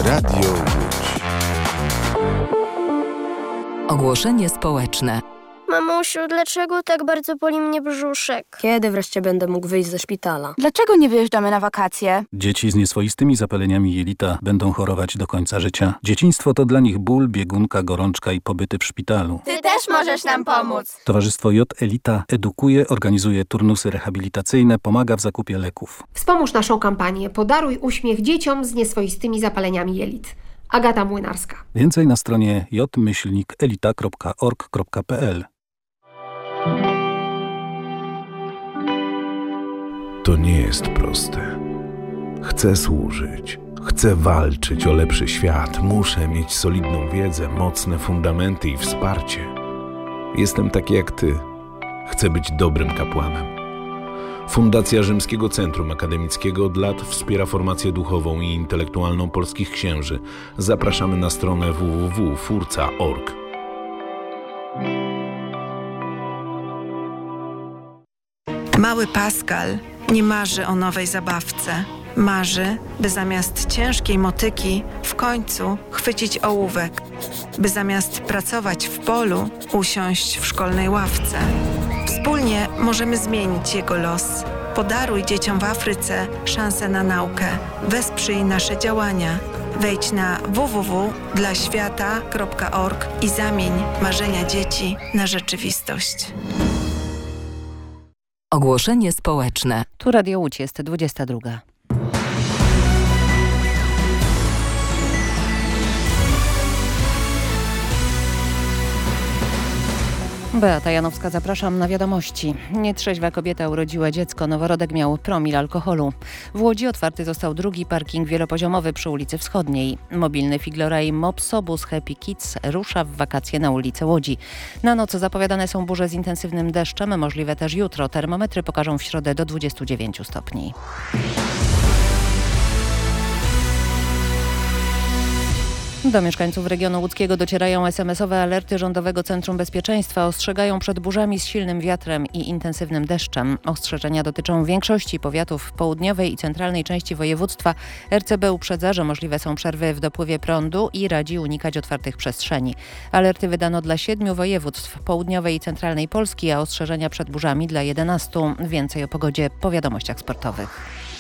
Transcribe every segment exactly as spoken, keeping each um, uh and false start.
Radio Łódź. Ogłoszenie społeczne. Mamusiu, dlaczego tak bardzo boli mnie brzuszek? Kiedy wreszcie będę mógł wyjść ze szpitala? Dlaczego nie wyjeżdżamy na wakacje? Dzieci z nieswoistymi zapaleniami jelita będą chorować do końca życia. Dzieciństwo to dla nich ból, biegunka, gorączka i pobyty w szpitalu. Ty też możesz nam pomóc. Towarzystwo J Elita edukuje, organizuje turnusy rehabilitacyjne, pomaga w zakupie leków. Wspomóż naszą kampanię Podaruj uśmiech dzieciom z nieswoistymi zapaleniami jelit. Agata Młynarska. Więcej na stronie j myślnik elita kropka org kropka p l. To nie jest proste. Chcę służyć, chcę walczyć o lepszy świat, muszę mieć solidną wiedzę, mocne fundamenty i wsparcie. Jestem taki jak ty. Chcę być dobrym kapłanem. Fundacja Rzymskiego Centrum Akademickiego od lat wspiera formację duchową i intelektualną polskich księży. Zapraszamy na stronę w w w kropka furca kropka org. Mały Pascal nie marzy o nowej zabawce. Marzy, by zamiast ciężkiej motyki w końcu chwycić ołówek. By zamiast pracować w polu usiąść w szkolnej ławce. Wspólnie możemy zmienić jego los. Podaruj dzieciom w Afryce szansę na naukę. Wesprzyj nasze działania. Wejdź na w w w kropka dla świata kropka org i zamień marzenia dzieci na rzeczywistość. Ogłoszenie społeczne. Tu Radio Łódź, jest dwudziesta druga. Beata Janowska, zapraszam na wiadomości. Nietrzeźwa kobieta urodziła dziecko, noworodek miał promil alkoholu. W Łodzi otwarty został drugi parking wielopoziomowy przy ulicy Wschodniej. Mobilny Figloraj Mopsobus Happy Kids rusza w wakacje na ulicę Łodzi. Na noc zapowiadane są burze z intensywnym deszczem, możliwe też jutro. Termometry pokażą w środę do dwudziestu dziewięciu stopni. Do mieszkańców regionu łódzkiego docierają es em esowe alerty Rządowego Centrum Bezpieczeństwa. Ostrzegają przed burzami z silnym wiatrem i intensywnym deszczem. Ostrzeżenia dotyczą większości powiatów w południowej i centralnej części województwa. er ce be uprzedza, że możliwe są przerwy w dopływie prądu i radzi unikać otwartych przestrzeni. Alerty wydano dla siedmiu województw południowej i centralnej Polski, a ostrzeżenia przed burzami dla jedenastu. Więcej o pogodzie po wiadomościach sportowych.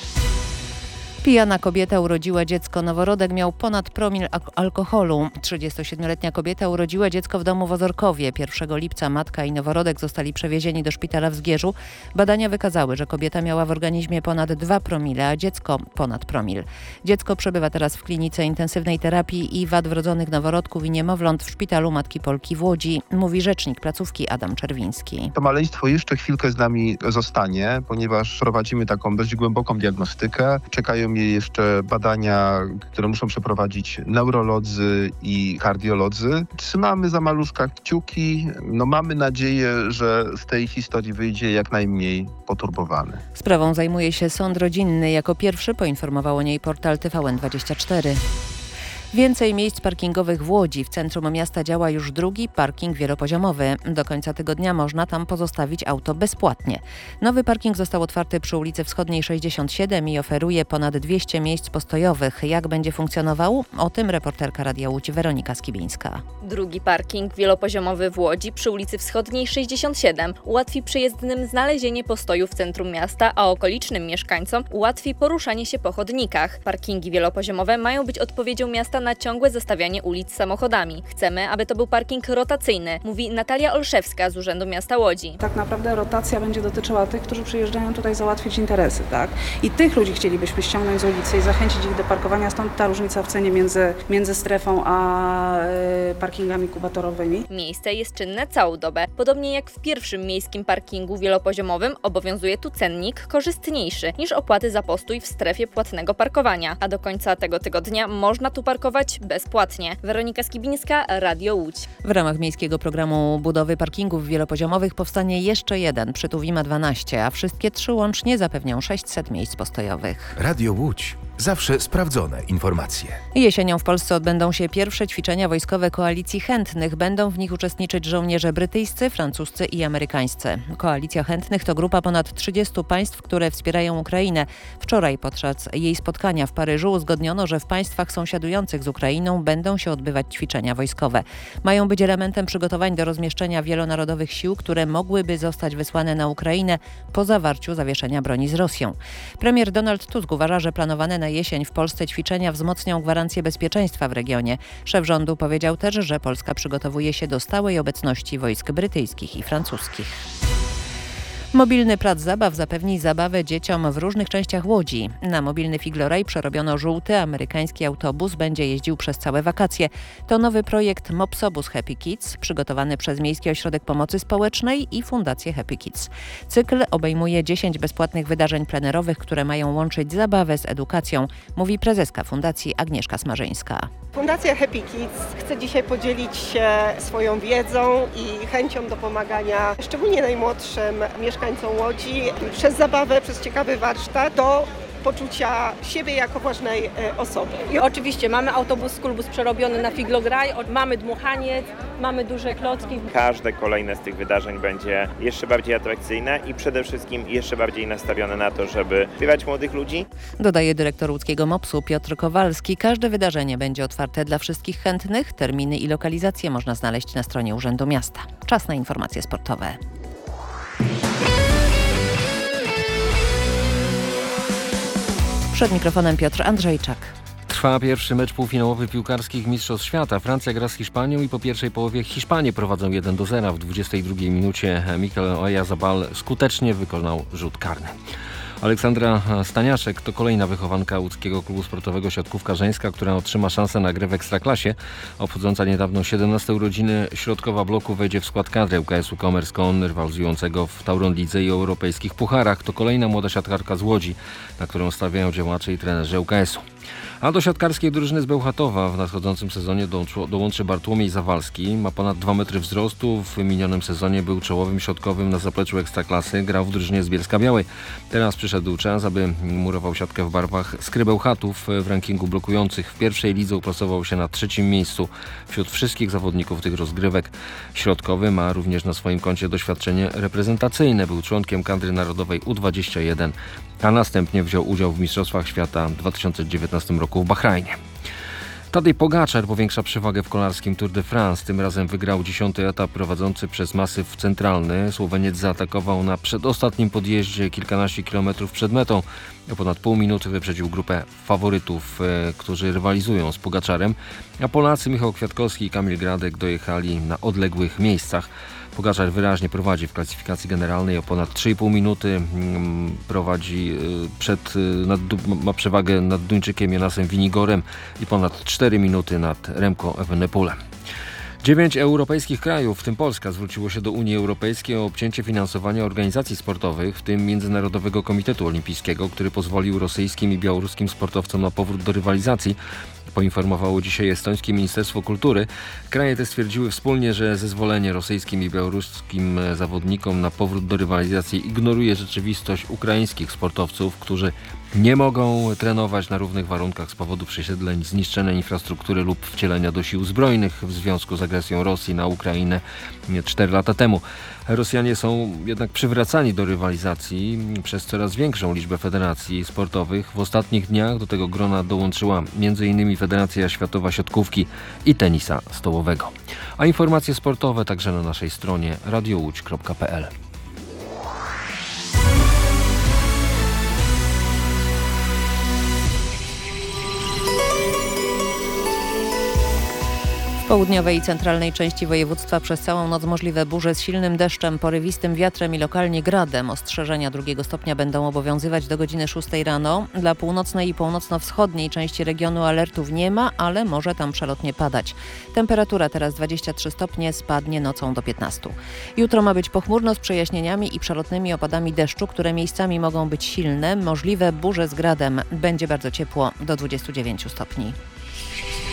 Pijana kobieta urodziła dziecko. Noworodek miał ponad promil alkoholu. trzydziestosiedmioletnia kobieta urodziła dziecko w domu w Ozorkowie. pierwszego lipca matka i noworodek zostali przewiezieni do szpitala w Zgierzu. Badania wykazały, że kobieta miała w organizmie ponad dwa promile, a dziecko ponad promil. Dziecko przebywa teraz w klinice intensywnej terapii i wad wrodzonych noworodków i niemowląt w szpitalu Matki Polki w Łodzi, mówi rzecznik placówki Adam Czerwiński. To maleństwo jeszcze chwilkę z nami zostanie, ponieważ prowadzimy taką dość głęboką diagnostykę. Czekają jej jeszcze badania, które muszą przeprowadzić neurolodzy i kardiolodzy. Trzymamy za maluszka kciuki. No mamy nadzieję, że z tej historii wyjdzie jak najmniej poturbowany. Sprawą zajmuje się sąd rodzinny. Jako pierwszy poinformował o niej portal T V N dwadzieścia cztery. Więcej miejsc parkingowych w Łodzi. W centrum miasta działa już drugi parking wielopoziomowy. Do końca tygodnia można tam pozostawić auto bezpłatnie. Nowy parking został otwarty przy ulicy Wschodniej sześćdziesiąt siedem i oferuje ponad dwieście miejsc postojowych. Jak będzie funkcjonował? O tym reporterka Radia Łódź Weronika Skibińska. Drugi parking wielopoziomowy w Łodzi przy ulicy Wschodniej sześćdziesiąt siedem ułatwi przyjezdnym znalezienie postoju w centrum miasta, a okolicznym mieszkańcom ułatwi poruszanie się po chodnikach. Parkingi wielopoziomowe mają być odpowiedzią miasta na ciągłe zastawianie ulic samochodami. Chcemy, aby to był parking rotacyjny, mówi Natalia Olszewska z Urzędu Miasta Łodzi. Tak naprawdę rotacja będzie dotyczyła tych, którzy przyjeżdżają tutaj załatwić interesy, tak? I tych ludzi chcielibyśmy ściągnąć z ulicy i zachęcić ich do parkowania, stąd ta różnica w cenie między, między strefą a y, parkingami kubatorowymi. Miejsce jest czynne całą dobę. Podobnie jak w pierwszym miejskim parkingu wielopoziomowym obowiązuje tu cennik korzystniejszy niż opłaty za postój w strefie płatnego parkowania, a do końca tego tygodnia można tu parkować bezpłatnie. Weronika Skibińska, Radio Łódź. W ramach miejskiego programu budowy parkingów wielopoziomowych powstanie jeszcze jeden przy Tuwima dwanaście, a wszystkie trzy łącznie zapewnią sześćset miejsc postojowych. Radio Łódź. Zawsze sprawdzone informacje. Jesienią w Polsce odbędą się pierwsze ćwiczenia wojskowe Koalicji Chętnych. Będą w nich uczestniczyć żołnierze brytyjscy, francuscy i amerykańscy. Koalicja Chętnych to grupa ponad trzydziestu państw, które wspierają Ukrainę. Wczoraj podczas jej spotkania w Paryżu uzgodniono, że w państwach sąsiadujących z Ukrainą będą się odbywać ćwiczenia wojskowe. Mają być elementem przygotowań do rozmieszczenia wielonarodowych sił, które mogłyby zostać wysłane na Ukrainę po zawarciu zawieszenia broni z Rosją. Premier Donald Tusk uważa, że planowane na jesień w Polsce ćwiczenia wzmocnią gwarancję bezpieczeństwa w regionie. Szef rządu powiedział też, że Polska przygotowuje się do stałej obecności wojsk brytyjskich i francuskich. Mobilny plac zabaw zapewni zabawę dzieciom w różnych częściach Łodzi. Na mobilny Figloraj przerobiono żółty amerykański autobus, będzie jeździł przez całe wakacje. To nowy projekt Mopsobus Happy Kids, przygotowany przez Miejski Ośrodek Pomocy Społecznej i Fundację Happy Kids. Cykl obejmuje dziesięć bezpłatnych wydarzeń plenerowych, które mają łączyć zabawę z edukacją, mówi prezeska Fundacji Agnieszka Smarzyńska. Fundacja Happy Kids chce dzisiaj podzielić się swoją wiedzą i chęcią do pomagania szczególnie najmłodszym mieszkańcom Łodzi przez zabawę, przez ciekawy warsztat do poczucia siebie jako ważnej osoby. I oczywiście mamy autobus Skulbus przerobiony na Figlograj, mamy dmuchaniec, mamy duże klocki. Każde kolejne z tych wydarzeń będzie jeszcze bardziej atrakcyjne i przede wszystkim jeszcze bardziej nastawione na to, żeby wpływać młodych ludzi. Dodaje dyrektor łódzkiego mopsu Piotr Kowalski. Każde wydarzenie będzie otwarte dla wszystkich chętnych. Terminy i lokalizacje można znaleźć na stronie Urzędu Miasta. Czas na informacje sportowe. Przed mikrofonem Piotr Andrzejczak. Trwa pierwszy mecz półfinałowy piłkarskich Mistrzostw Świata. Francja gra z Hiszpanią i po pierwszej połowie Hiszpanie prowadzą jeden do zera. W dwudziestej drugiej minucie Mikel Oyarzabal skutecznie wykonał rzut karny. Aleksandra Staniaszek to kolejna wychowanka łódzkiego klubu sportowego Siatkówka Żeńska, która otrzyma szansę na grę w Ekstraklasie. Obchodząca niedawno siedemnaste urodziny środkowa bloku wejdzie w skład kadry U K S-u Commerce.com, rywalizującego w Tauron Lidze i europejskich pucharach. To kolejna młoda siatkarka z Łodzi, na którą stawiają działacze i trenerzy U K S-u. A do siatkarskiej drużyny z Bełchatowa w nadchodzącym sezonie dołączy, dołączy Bartłomiej Zawalski. Ma ponad dwa metry wzrostu. W minionym sezonie był czołowym środkowym na zapleczu Ekstraklasy. Grał w drużynie z Bielska-Białej. Teraz przyszedł czas, aby murował siatkę w barwach Skry Bełchatów. W rankingu blokujących w pierwszej lidze uplasował się na trzecim miejscu wśród wszystkich zawodników tych rozgrywek. Środkowy ma również na swoim koncie doświadczenie reprezentacyjne. Był członkiem kadry narodowej U dwadzieścia jeden, a następnie wziął udział w Mistrzostwach Świata w dwa tysiące dziewiętnastym roku w Bahrajnie. Tadej Pogaczar powiększa przewagę w kolarskim Tour de France. Tym razem wygrał dziesiąty etap prowadzący przez masyw centralny. Słoweniec zaatakował na przedostatnim podjeździe kilkanaście kilometrów przed metą. O ponad pół minuty wyprzedził grupę faworytów, e, którzy rywalizują z Pogaczarem, a Polacy Michał Kwiatkowski i Kamil Gradek dojechali na odległych miejscach. Pogaczar wyraźnie prowadzi w klasyfikacji generalnej, o ponad trzy i pół minuty prowadzi przed, nad, ma przewagę nad Duńczykiem Jonasem Winigorem i ponad cztery minuty nad Remco Evenepoelem. Dziewięć europejskich krajów, w tym Polska, zwróciło się do Unii Europejskiej o obcięcie finansowania organizacji sportowych, w tym Międzynarodowego Komitetu Olimpijskiego, który pozwolił rosyjskim i białoruskim sportowcom na powrót do rywalizacji. Poinformowało dzisiaj estońskie Ministerstwo Kultury. Kraje te stwierdziły wspólnie, że zezwolenie rosyjskim i białoruskim zawodnikom na powrót do rywalizacji ignoruje rzeczywistość ukraińskich sportowców, którzy nie mogą trenować na równych warunkach z powodu przesiedleń, zniszczonej infrastruktury lub wcielenia do sił zbrojnych w związku z agresją Rosji na Ukrainę cztery lata temu. Rosjanie są jednak przywracani do rywalizacji przez coraz większą liczbę federacji sportowych. W ostatnich dniach do tego grona dołączyła między innymi Federacja Światowa Siatkówki i Tenisa Stołowego. A informacje sportowe także na naszej stronie radio łódź kropka p l. W południowej i centralnej części województwa przez całą noc możliwe burze z silnym deszczem, porywistym wiatrem i lokalnie gradem. Ostrzeżenia drugiego stopnia będą obowiązywać do godziny szóstej rano. Dla północnej i północno-wschodniej części regionu alertów nie ma, ale może tam przelotnie padać. Temperatura teraz dwadzieścia trzy stopnie, spadnie nocą do piętnastu. Jutro ma być pochmurno z przejaśnieniami i przelotnymi opadami deszczu, które miejscami mogą być silne. Możliwe burze z gradem. Będzie bardzo ciepło, do dwudziestu dziewięciu stopni.